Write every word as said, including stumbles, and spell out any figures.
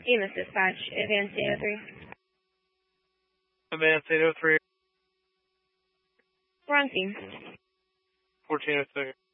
E M S Dispatch, Advanced eight oh three. Advanced eight oh three. We're on scene. fourteen oh six.